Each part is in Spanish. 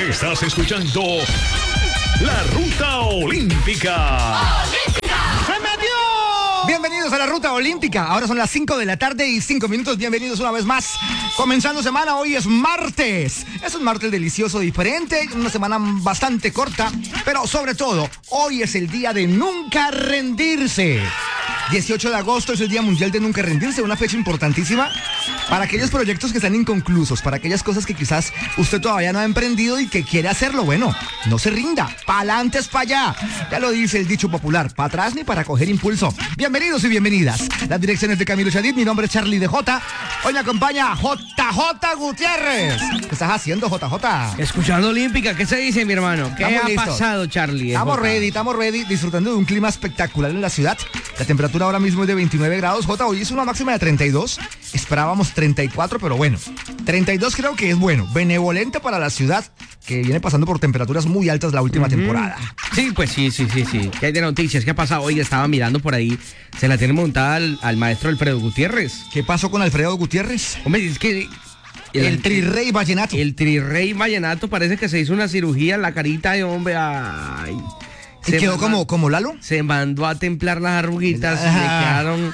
Estás escuchando La Ruta Olímpica. ¡Se metió! Bienvenidos a la Ruta Olímpica. Ahora son las 5 de la tarde y 5 minutos. Bienvenidos una vez más. Comenzando semana, hoy es martes. Es un martes delicioso, diferente, una semana bastante corta, pero sobre todo, hoy es el día de nunca rendirse. 18 de agosto es el Día Mundial de Nunca Rendirse, una fecha importantísima para aquellos proyectos que están inconclusos, para aquellas cosas que quizás usted todavía no ha emprendido y que quiere hacerlo. Bueno, no se rinda, pa'lante es pa' allá. Ya lo dice el dicho popular, pa' atrás ni para coger impulso. Bienvenidos y bienvenidas. Las direcciones de Camilo Shadid, mi nombre es Charlie de J. Hoy me acompaña JJ Gutiérrez. ¿Qué estás haciendo, JJ? Escuchando Olímpica, ¿qué se dice, mi hermano? ¿Qué ha pasado, Charlie? Estamos ready, disfrutando de un clima espectacular en la ciudad. La temperatura ahora mismo es de 29 grados. J, hoy es una máxima de 32. Esperábamos 34, pero bueno. 32 creo que es bueno. Benevolente para la ciudad, que viene pasando por temperaturas muy altas la última temporada. Sí, pues sí. ¿Qué hay de noticias? ¿Qué ha pasado? Hoy estaba mirando por ahí. Se la tiene montada al maestro Alfredo Gutiérrez. ¿Qué pasó con Alfredo Gutiérrez? Hombre, es que... El trirrey vallenato. El trirrey vallenato parece que se hizo una cirugía en la carita, hombre. Ay... ¿Y quedó como Lalo? Se mandó a templar las arruguitas y le quedaron...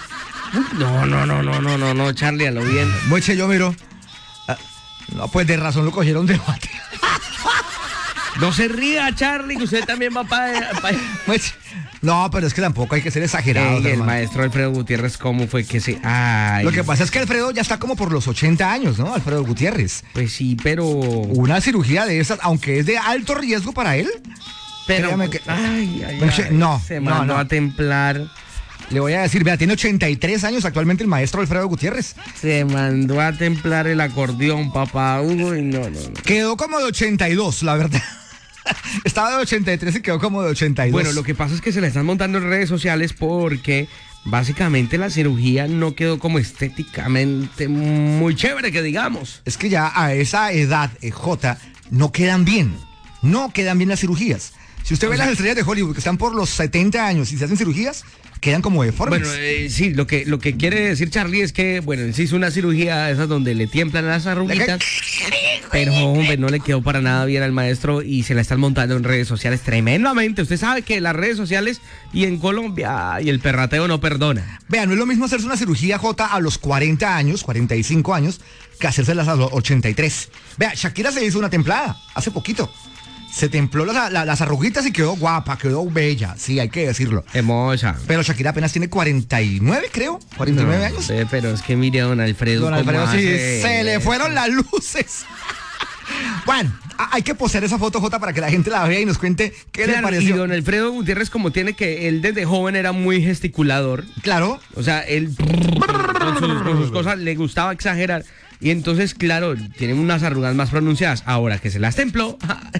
No, Charlie, a lo bien. Moche, yo miro. No, pues de razón lo cogieron de bate. No se ría, Charlie, que usted también va para... No, pero es que tampoco hay que ser exagerado. El maestro Alfredo Gutiérrez, ¿cómo fue que se...? Ay. Lo que pasa es que Alfredo ya está como por los 80 años, ¿no? Alfredo Gutiérrez. Pues sí, pero... Una cirugía de esas, aunque es de alto riesgo para él... Pero... Que... No. Se mandó a templar... Le voy a decir, vea, tiene 83 años actualmente el maestro Alfredo Gutiérrez. Se mandó a templar el acordeón, papá. Uy, no. Quedó como de 82, la verdad. Estaba de 83 y quedó como de 82. Bueno, lo que pasa es que se la están montando en redes sociales porque básicamente la cirugía no quedó como estéticamente muy chévere, que digamos. Es que ya a esa edad, J, no quedan bien. No quedan bien las cirugías. Si usted ve las estrellas de Hollywood que están por los 70 años y se hacen cirugías, quedan como deformes. Bueno, sí, lo que quiere decir Charlie es que, bueno, se hizo una cirugía esa donde le tiemblan las arruguitas, pero, hombre, no le quedó para nada bien al maestro y se la están montando en redes sociales tremendamente. Usted sabe que las redes sociales y en Colombia y el perrateo no perdona. Vean, no es lo mismo hacerse una cirugía, J, a los 40 años, 45 años, que hacérselas a los 83. Vea, Shakira se hizo una templada hace poquito. Se templó las arruguitas y quedó guapa, quedó bella. Sí, hay que decirlo. Hermosa. Pero Shakira apenas tiene 49, creo. 49 años. Pero es que mire a don Alfredo. Don Alfredo, sí, se le fueron las luces. Bueno, hay que postear esa foto, J, para que la gente la vea y nos cuente qué le pareció. Y don Alfredo Gutiérrez, como tiene que, él desde joven era muy gesticulador. Claro. O sea, él con sus cosas le gustaba exagerar. Y entonces, claro, tienen unas arrugas más pronunciadas. Ahora que se las templó...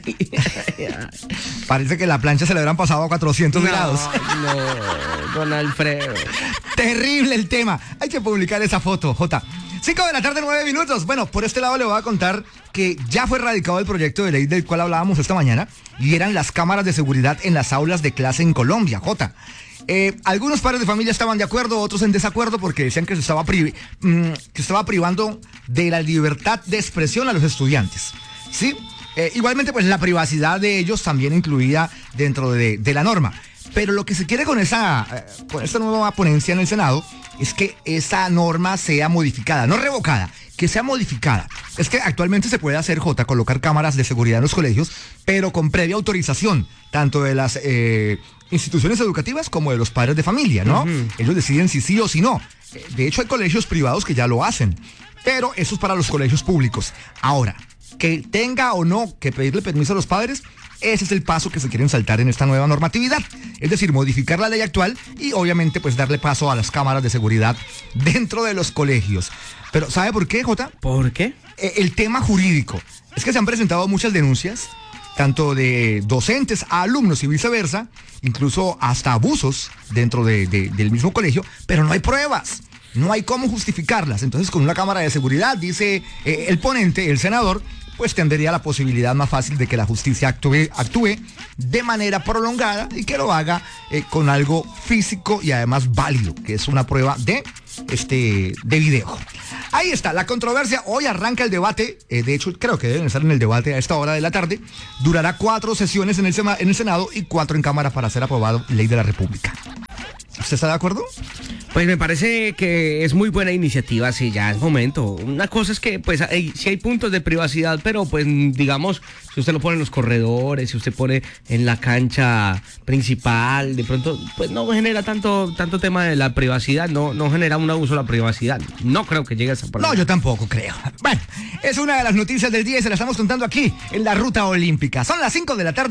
Parece que la plancha se le habrán pasado a 400 grados. No, don Alfredo. Terrible el tema. Hay que publicar esa foto, J. 5 de la tarde, 9 minutos. Bueno, por este lado le voy a contar que ya fue radicado el proyecto de ley del cual hablábamos esta mañana, y eran las cámaras de seguridad en las aulas de clase en Colombia, J. Algunos padres de familia estaban de acuerdo, otros en desacuerdo, porque decían que se estaba privando de la libertad de expresión a los estudiantes. ¿Sí? Igualmente, pues la privacidad de ellos también incluida dentro de la norma. Pero lo que se quiere con esta nueva ponencia en el Senado es que esa norma sea modificada, no revocada, que sea modificada. Es que actualmente se puede hacer, J, colocar cámaras de seguridad en los colegios, pero con previa autorización, tanto de las instituciones educativas como de los padres de familia, ¿no? Ellos deciden si sí o si no. De hecho, hay colegios privados que ya lo hacen, pero eso es para los colegios públicos. Ahora, que tenga o no que pedirle permiso a los padres, ese es el paso que se quieren saltar en esta nueva normatividad. Es decir, modificar la ley actual y obviamente pues darle paso a las cámaras de seguridad dentro de los colegios. Pero ¿sabe por qué, Jota? ¿Por qué? El tema jurídico. Es que se han presentado muchas denuncias, tanto de docentes a alumnos y viceversa, incluso hasta abusos dentro del mismo colegio, pero no hay pruebas. No hay cómo justificarlas. Entonces, con una cámara de seguridad, dice el ponente, el senador, pues tendría la posibilidad más fácil de que la justicia actúe de manera prolongada y que lo haga con algo físico y además válido, que es una prueba de video. Ahí está, la controversia. Hoy arranca el debate. De hecho, creo que deben estar en el debate a esta hora de la tarde. Durará 4 sesiones en el Senado y 4 en Cámara para ser aprobado ley de la República. ¿Usted está de acuerdo? Pues me parece que es muy buena iniciativa, sí, ya es momento. Una cosa es que, pues, sí hay puntos de privacidad, pero, pues, digamos, si usted lo pone en los corredores, si usted pone en la cancha principal, de pronto, pues, no genera tanto tema de la privacidad, no genera un abuso de la privacidad. No creo que llegue a esa parte. No, yo tampoco creo. Bueno, es una de las noticias del día y se la estamos contando aquí, en la Ruta Olímpica. Son las 5 de la tarde.